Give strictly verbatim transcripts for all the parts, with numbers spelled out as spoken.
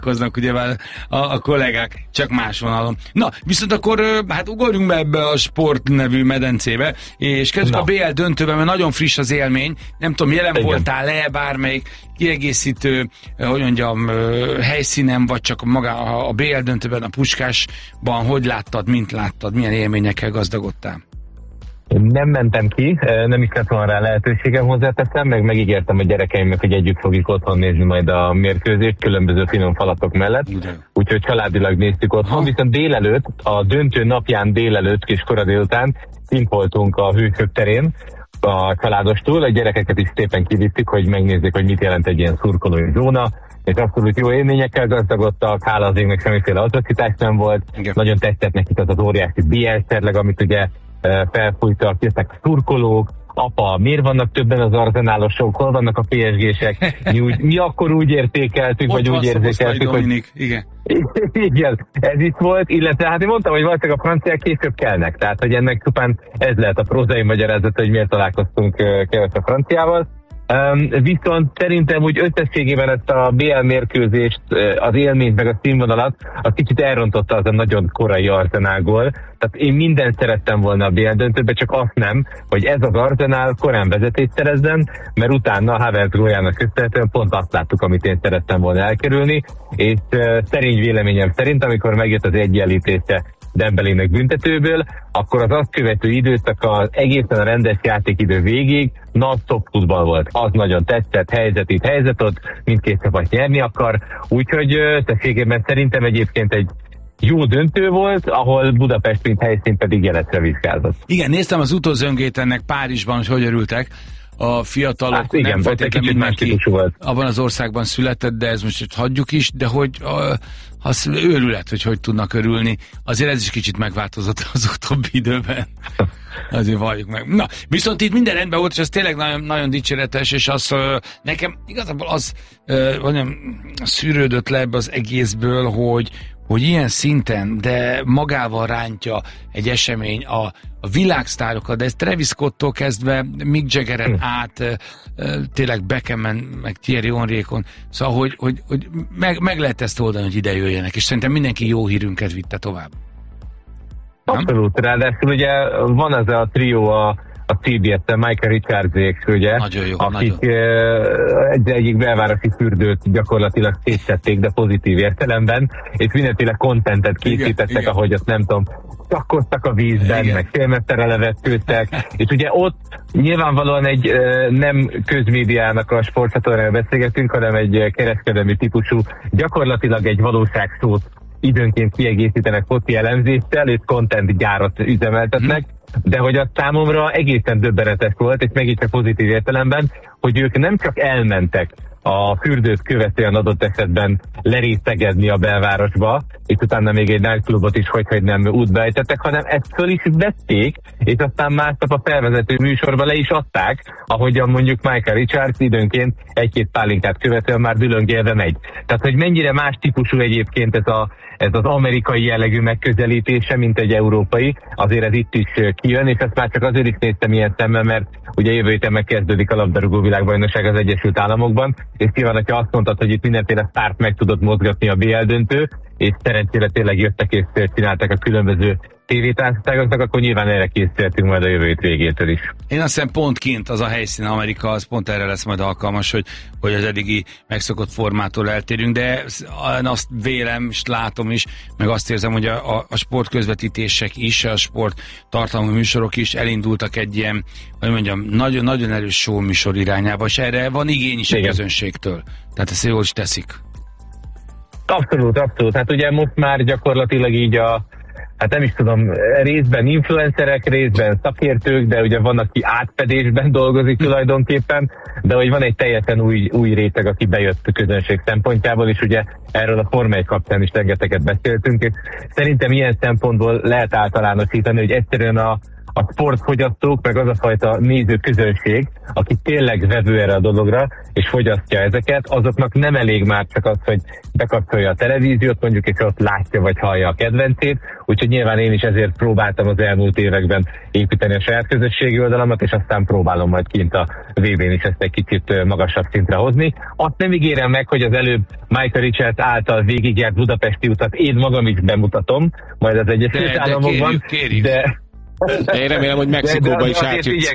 találkoznak, ugye a, a kollégák, csak más vonalon. Na, viszont akkor hát ugorjunk be ebbe a Sport nevű medencébe, és kezdjük a bé el döntőben, mert nagyon friss az élmény. Nem tudom, jelen Igen. voltál-e bármelyik kiegészítő, hogy mondjam, helyszínen, vagy csak maga a bé el döntőben, a Puskásban, hogy láttad, mint láttad, milyen élményekkel gazdagodtál? Nem mentem ki, nem is lett volna rá lehetőségem, hozzáteszem, meg megígértem a gyerekeimnek, hogy együtt fogjuk otthon nézni majd a mérkőzést, különböző finom falatok mellett, úgyhogy családilag néztük otthon, ha. Viszont délelőtt, a döntő napján délelőtt, kis kora délután kint voltunk a Hősök terén, a családostól, a gyerekeket is szépen kivittük, hogy megnézzék, hogy mit jelent egy ilyen szurkolói zóna, és abszolút jó élményekkel gazdagodtak, hála az égnek semmiféle atrocitás nem volt, Igen. nagyon tetszett nekik az az óriási bé el szerleg, amit ugye felfújtak, jöttek a szurkolók, apa, miért vannak többen az arzenálosok, hol vannak a pé es gések, mi, úgy, mi akkor úgy értékeltük, ott vagy úgy érzékeltük, hogy... Igen. Igen, ez itt volt, illetve hát én mondtam, hogy valószínűleg a franciák később kelnek, tehát hogy ennek csupán ez lehet a prózai magyarázat, hogy miért találkoztunk kevés a franciával. Um, viszont szerintem úgy összességében ezt a bé el mérkőzést, az élményt meg a színvonalat, az kicsit elrontotta az a nagyon korai Arsenal gól. Tehát én mindent szerettem volna a bé el döntőbe, csak azt nem, hogy ez az Arsenal korán vezetést szerezzen, mert utána a Havertz góljának köszönhetően pont azt láttuk, amit én szerettem volna elkerülni, és uh, szerény véleményem szerint, amikor megjött az egyenlítése Dembelének büntetőből, akkor az azt követő időszak az egészen a rendes játékidő végig non-stop futball volt. Az nagyon tetszett, helyzet itt, helyzet ott, mindkét csapat nyerni akar, úgyhogy összességében szerintem egyébként egy jó döntő volt, ahol Budapest mint helyszín pedig életre vizsgázott. Igen, néztem az utózöngét ennek Párizsban, hogy hogy örültek a fiatalok, hát igen, nem feltétlenül mindenki abban az országban született, de ez most hagyjuk is, de hogy a, az őrület, hogy hogy tudnak örülni. Azért ez is kicsit megváltozott az utóbbi időben. Azért valljuk meg. Na, viszont itt minden rendben volt, és ez tényleg nagyon, nagyon dicséretes, és az nekem igazából az mondjam, szűrődött le ebbe az egészből, hogy hogy ilyen szinten, de magával rántja egy esemény a, a világsztárokat, de ez Travis Scotttól kezdve Mick Jaggeren át, e, e, tényleg Beckhamen, meg Thierry Henryékon, szóval, hogy, hogy, hogy meg, meg lehet ezt oldani, hogy ide jöjjenek, és szerintem mindenki jó hírünket vitte tovább. Abszolút, ráadásul ugye van az a trió a a cé bé es-en, Michael Richardsék, ugye, jó, akik uh, egy, egyik belvárosi fürdőt gyakorlatilag szétszették, de pozitív értelemben, és mindenféle contentet készítettek, igen, ahogy igen. azt nem tudom, csakkoztak a vízben, igen. meg félmesterre levetkőztek, és ugye ott nyilvánvalóan egy uh, nem közmédiának a sportcsatornára beszélgetünk, hanem egy kereskedelmi típusú, gyakorlatilag egy valóságszót időnként kiegészítenek foci elemzéssel, és content gyárat üzemeltetnek, hmm. de hogy az számomra egészen döbbenetes volt, és megint csak pozitív értelemben, hogy ők nem csak elmentek a fürdőt követően adott esetben lerészegedni a belvárosba, és utána még egy nightclubot is hogy nem útba ejtettek, hanem ezt föl is vették, és aztán másnap a felvezető műsorba le is adták, ahogyan mondjuk Michael Richards időnként egy-két pálinkát követően már dülöngélve megy. Tehát, hogy mennyire más típusú egyébként ez, a, ez az amerikai jellegű megközelítése, mint egy európai, azért ez itt is kijön, és ezt már csak azért is néztem ilyen szemmel, mert ugye jövő héten megkezdődik a labdarúgó világbajnokság az Egyesült Államokban, és nyilván, hogyha azt mondtad, hogy itt mindenféle sztárt meg tudott mozgatni a bé el döntő, és szerencsére tényleg jöttek és csinálták a különböző tévétársaságoknak, akkor nyilván erre készültünk majd a jövő hét végétől is. Én azt hiszem pont kint az a helyszín, Amerika, az pont erre lesz majd alkalmas, hogy, hogy az eddigi megszokott formától eltérünk, de azt vélem, és látom is, meg azt érzem, hogy a, a, a sportközvetítések is, a sport tartalmú műsorok is elindultak egy ilyen, hogy mondjam, nagyon, nagyon erős show műsor irányába, és erre van igény is a közönségtől. Tehát ezt jól is teszik. Abszolút, abszolút. Hát ugye most már gyakorlatilag így a hát nem is tudom, részben influencerek, részben szakértők, de ugye van, aki átfedésben dolgozik tulajdonképpen, de hogy van egy teljesen új, új réteg, aki bejött a közönség szempontjából, és ugye erről a Forma egy kapcsán is rengeteget beszéltünk, és szerintem ilyen szempontból lehet általánosítani, hogy egyszerűen a, a sportfogyasztók, meg az a fajta néző közönség, aki tényleg vevő erre a dologra, és fogyasztja ezeket, azoknak nem elég már csak az, hogy bekapcsolja a televíziót mondjuk, és ott látja vagy hallja a kedvencét, úgyhogy nyilván én is ezért próbáltam az elmúlt években építeni a saját közösségi oldalamat, és aztán próbálom majd kint a vé bén is ezt egy kicsit magasabb szintre hozni. Azt nem ígérem meg, hogy az előbb Michael Richards által végigjárt budapesti utat én magam is bemutatom, majd az Egyesült Államokban, de... Én remélem, hogy Mexikóban is átjutsz.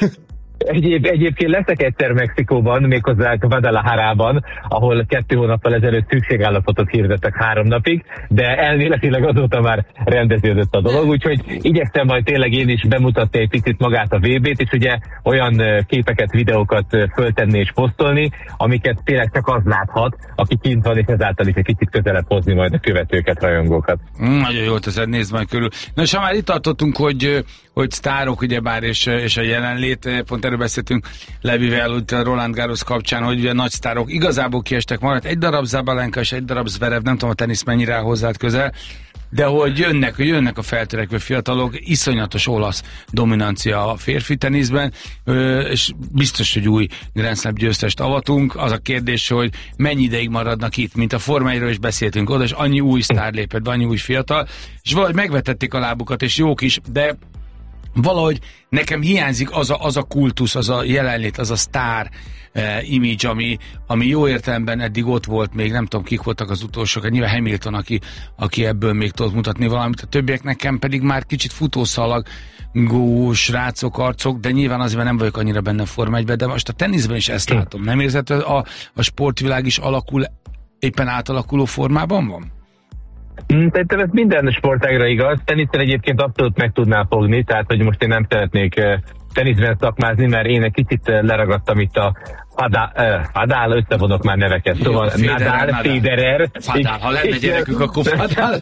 Egyéb, egyébként leszek egyszer Mexikóban, méghozzá Guadalajarában, ahol kettő hónappal ezelőtt szükségállapotot hirdettek három napig, de elméletileg azóta már rendeződött a dolog, úgyhogy igyekszem majd tényleg én is bemutatni egy picit magát a vé bét, és ugye olyan képeket, videókat föltenni és posztolni, amiket tényleg csak az láthat, aki kint van, és ezáltal is egy kicsit közelebb hozni majd a követőket, rajongókat. Mm, nagyon jól teszed, nézd majd körül. Na és ha már itt tartottunk, hogy, hogy sztárok ugyebár és, és a jelenlét, pont erről beszéltünk Levivel, a Roland Garros kapcsán, hogy ugye nagy sztárok igazából kiestek maradt. Egy darab Zabalenka és egy darab Zverev, nem tudom a tenisz mennyire áll hozzád közel, de hogy jönnek, hogy jönnek a feltörekvő fiatalok, iszonyatos olasz dominancia a férfi teniszben, és biztos, hogy új Grand Slam győztest avatunk. Az a kérdés, hogy mennyi ideig maradnak itt, mint a Forma egyről is beszéltünk oda, és annyi új sztár lépett be, annyi új fiatal, és valahogy megvetették a lábukat, és jók is, de valahogy nekem hiányzik az a, az a kultusz, az a jelenlét, az a sztár eh, image, ami, ami jó értelemben eddig ott volt, még nem tudom, kik voltak az utolsók, nyilván Hamilton, aki, aki ebből még tudott mutatni valamit, a többiek nekem pedig már kicsit futószalagú srácok, arcok, de nyilván azért nem vagyok annyira benne Forma egyben, de most a teniszben is ezt látom. Nem érzed, a, a sportvilág is alakul, éppen átalakuló formában van? Szerintem ez minden sportágra igaz. Teniszen egyébként abszolút meg tudnál fogni, tehát hogy most én nem szeretnék teniszben szakmázni, mert én egy kicsit leragadtam itt a Fadál, uh, Fadál összevonok már neveket, szóval jó, Nadal, Federer. Fadál, ha lenne gyerekük, akkor Fadál.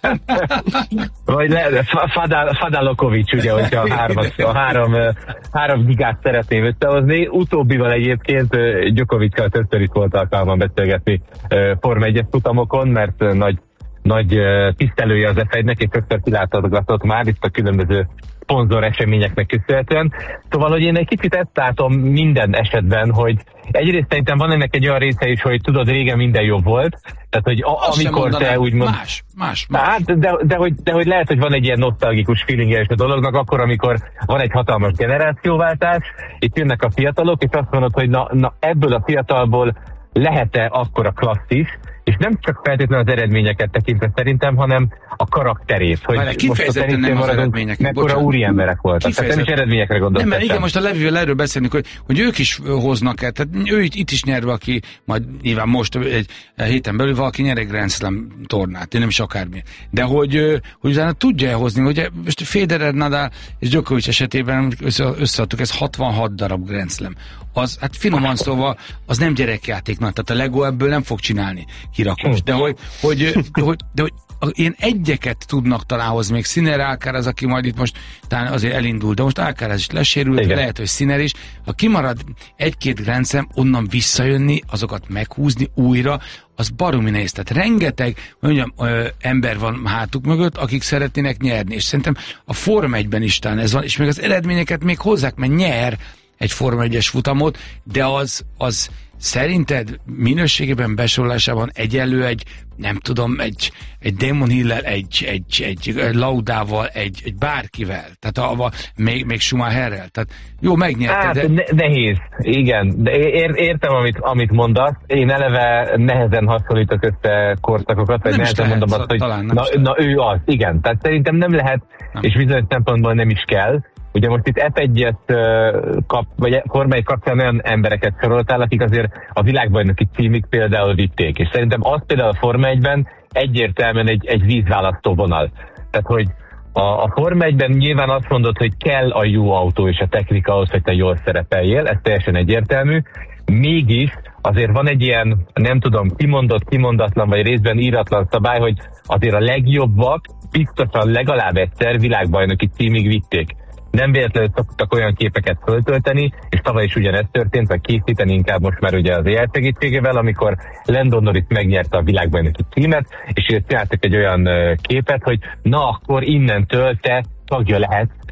Vagy le, Fadál, Fadalokovics, ugye, hogyha a, hármas, a három, három gigát szeretném összehozni. Utóbbival egyébként Djokoviccal többször is volt alkalmam beszélgetni Forma egyes futamokon, mert nagy nagy tisztelője az ef egynek, és többször kilátogatott már itt a különböző szponzor eseményeknek köszönhetően. Szóval, hogy én egy kicsit ezt látom minden esetben, hogy egyrészt szerintem van ennek egy olyan része is, hogy tudod, régen minden jobb volt, tehát, hogy a, amikor te úgymond... Más, más, más. Hát, de, de, hogy, de hogy lehet, hogy van egy ilyen nosztalgikus feelingje is a dolognak, akkor, amikor van egy hatalmas generációváltás, itt jönnek a fiatalok, és azt mondod, hogy na, na ebből a fiatalból lehet-e akkora klassz is, és nem csak feltétlenül az eredményeket tekintve szerintem, hanem a karakterét. Hogy Várj, kifejezetten nem az eredmények. Mekkora úri emberek voltak. Tehát nem is eredményekre gondoltam. Nem, mert igen, most a Levivel erről beszélünk, hogy, hogy ők is hoznak el. Tehát ő itt, itt is nyer valaki, majd nyilván most egy héten belül valaki nyer egy Grand Slam tornát, nem is akármi. De hogy, hogy utána tudja hozni, hogy most Federer, Nadal és Djokovic esetében összeadtuk, ez hatvanhat darab Grand Slam. Az, hát finoman szóval, az nem gyerekjátéknak, tehát a Lego ebből nem fog csinálni kirakós. De hogy, hogy, hogy, de hogy ilyen egyeket tudnak talán hozni, még Sinner, Alcaraz, aki majd itt most talán azért elindul, de most Alcaraz is lesérült, igen. Lehet, hogy Sinner is. Ha kimarad egy-két Grand Slam, onnan visszajönni, azokat meghúzni újra, az baromi nehéz. Tehát rengeteg mondjam, ö, ember van hátuk mögött, akik szeretnének nyerni. És szerintem a Forma egyben is talán ez van, és még az eredményeket még hozzák, mert nyer egy Forma egyes futamot, de az, az szerinted minőségében, besorolásában egyenlő egy, nem tudom, egy, egy Damon Hill-lel, egy, egy, egy Laudával, egy, egy bárkivel, tehát a, a, még, még Schumacherrel, tehát jó, megnyerte, hát, de... Ne, nehéz, igen, de ér, értem, amit, amit mondasz, én eleve nehezen hasonlítok össze korszakokat, vagy nehezen lehet, mondom azt, hogy na, na ő az, igen, tehát szerintem nem lehet, nem. És bizonyos szempontból nem is kell. Ugye most itt ef egyet kap, vagy Forma egy kapcsán olyan embereket soroltál, akik azért a világbajnoki címig például vitték, és szerintem az például a Forma egyben egyértelműen egy, egy vízválasztó vonal. Tehát, hogy a, a Forma egyben nyilván azt mondod, hogy kell a jó autó és a technika ahhoz, hogy te jól szerepeljél, ez teljesen egyértelmű, mégis azért van egy ilyen, nem tudom, kimondott, kimondatlan, vagy részben íratlan szabály, hogy azért a legjobbak biztosan legalább egyszer világbajnoki címig vitték. Nem véletlenül szoktak olyan képeket föltölteni, és tavaly is ugyanez történt, vagy készíteni inkább most már ugye az á i segítségével, amikor Lando Norris megnyerte a világbajnoki címet, és csináltak egy olyan képet, hogy na akkor innentől te tagja lehetsz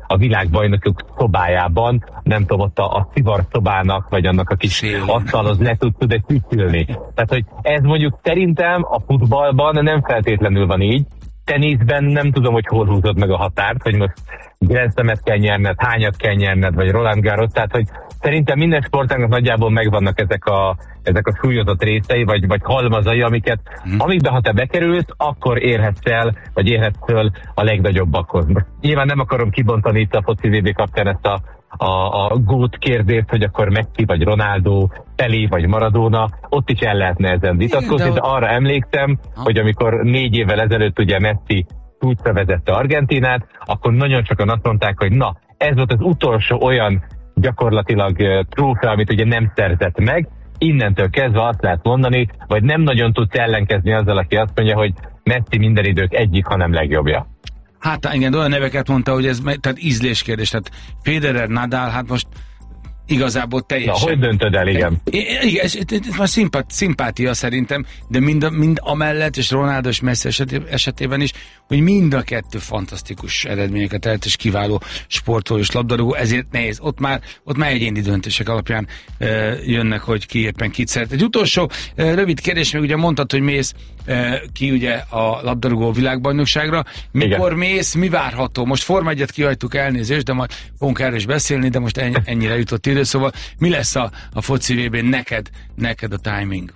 a világbajnokok szobájában, nem tudom, ott a, a szivar szobának, vagy annak a kis asztalhoz le tudsz de tücsülni. Tehát, hogy ez mondjuk szerintem a futballban nem feltétlenül van így. Teniszben nem tudom, hogy hol húzod meg a határt, hogy most Grand Slamet kell nyerned, hányat kell nyerned, vagy Roland Garros, tehát hogy szerintem minden sportágnak nagyjából megvannak ezek a, ezek a súlyozott részei, vagy, vagy halmazai, amiket, hmm. amikbe ha te bekerülsz, akkor érhetsz el, vagy érhetsz föl a legnagyobbakhoz. Most nyilván nem akarom kibontani itt a foci vé bé kapcsán ezt a a, a gót kérdést, hogy akkor Messi, vagy Ronaldo, Pelé, vagy Maradona, ott is el lehetne ezen vitatkozni, de arra emlékszem, ha. hogy amikor négy évvel ezelőtt ugye Messi csúcsra vezette Argentínát, akkor nagyon sokan azt mondták, hogy na, ez volt az utolsó olyan gyakorlatilag uh, trófea, amit ugye nem szerzett meg, innentől kezdve azt lehet mondani, vagy nem nagyon tudsz ellenkezni azzal, aki azt mondja, hogy Messi minden idők egyik, hanem legjobbja. Hát igen, olyan neveket mondta, hogy ez tehát ízléskérdés, tehát Federer, Nadal, hát most igazából teljesen... Na, hogy döntöd el, igen? Igen, ez, ez, ez már szimpát, szimpátia szerintem, de mind, mind amellett, és Ronaldo és Messi esetében is, hogy mind a kettő fantasztikus eredményeket elért, és kiváló sportoló és labdarúgó, ezért nehéz. Ott már, ott már egyéni döntések alapján e, jönnek, hogy ki éppen kit szeret. Egy utolsó e, rövid kérdés, még ugye mondtad, hogy mész e, ki ugye a labdarúgó világbajnokságra. Mikor igen. mész, mi várható? Most Forma egyet kihajtuk, elnézést, de majd fogunk erről is beszélni, de most ennyi, ennyire jutott idő, szóval mi lesz a, a foci vé bén neked, neked a timing?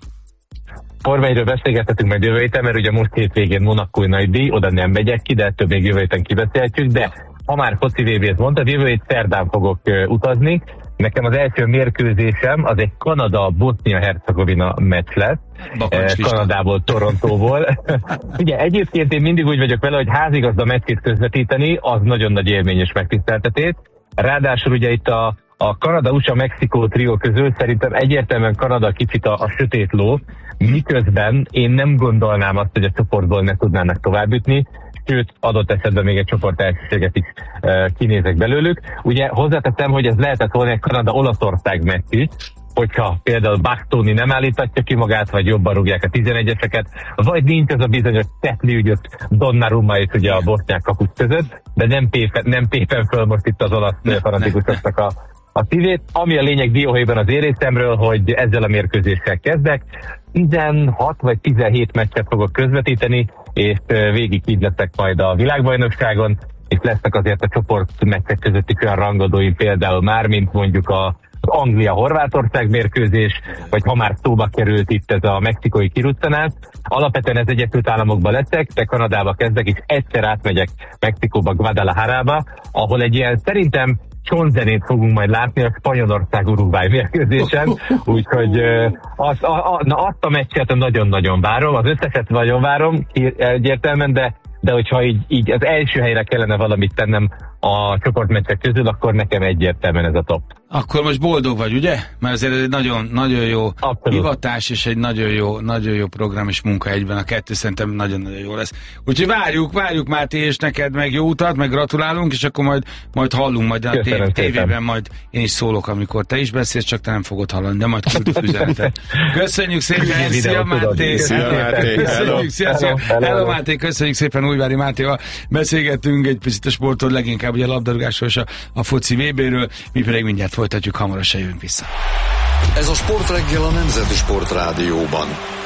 Forma egyről beszélgethetünk majd jövő héten, mert ugye most hétvégén Monakói nagy díj, oda nem megyek ki, de ettől még jövő héten kibeszélhetjük, de ha már foci vé bét mondtad, jövő hét szerdán fogok uh, utazni. Nekem az első mérkőzésem az egy Kanada-Bosznia-Hercegovina meccs lesz, uh, Kanadából, Torontóból. Ugye egyébként én mindig úgy vagyok vele, hogy házigazda meccsét közvetíteni, az nagyon nagy élmény és megtiszteltetés. Ráadásul ugye itt a A Kanada-u es á-Mexikó trió közül szerintem egyértelműen Kanada kicsit a, a sötét ló, miközben én nem gondolnám azt, hogy a csoportból ne tudnának továbbjutni, sőt, adott esetben még egy csoport elsőséget is e, kinézek belőlük. Ugye hozzáteszem, hogy ez lehetett volna egy Kanada-Olaszország meccs is, hogyha például Bastoni nem állítatja ki magát, vagy jobban rúgják a tizenegyeseket, vagy nincs ez a bizonyos tetli ügyött Donnarumma és ugye a bosnyák kapus között, de nem pépen, nem pépen föl most itt az olasz fanatikusoknak a a szívét. Ami a lényeg dióhéjban az én részemről, hogy ezzel a mérkőzéssel kezdek. tizenhat vagy tizenhét meccset fogok közvetíteni, és végig így leszek majd a világbajnokságon, és lesznek azért a csoport meccsek közötti olyan rangadóim például már, mint mondjuk a az Anglia-Horvátország mérkőzés, vagy ha már szóba került itt ez a mexikói kiruccanás. Alapvetően ez Egyesült Államokban leszek, de Kanadába kezdek, és egyszer átmegyek Mexikóba, Guadalajarába, ahol egy ilyen szerintem csonzenét fogunk majd látni a Spanyolország-Uruguay mérkőzésen, úgyhogy azt a, a, na, azt a meccset nagyon-nagyon várom, az összeset nagyon várom egyértelműen, de, de hogyha így, így az első helyre kellene valamit tennem a csoportmeccsek közül, akkor nekem egyértelműen ez a top. Akkor most boldog vagy, ugye? Mert azért egy nagyon, nagyon jó abszolút hivatás, és egy nagyon jó, nagyon jó program és munka egyben. A kettő szerintem nagyon-nagyon jó lesz. Úgyhogy várjuk, várjuk Máté, és neked meg jó utat, meg gratulálunk, és akkor majd, majd hallunk, majd a tév- tévében majd én is szólok, amikor te is beszélsz, csak te nem fogod hallani, de majd küldök üzenetet. Köszönjük szépen, szia Máté! Szia Máté! Köszönjük, szia, szia! Hello Máté, köszönjük szépen, Újvári Mátéval beszélgettünk egy picit a sportról, leginkább ugye a labdarúgásról és a, a foci vé béről, mi pedig mindjárt folytatjuk, hamarosan jövünk vissza. Ez a Sportreggel a Nemzeti Sportrádióban.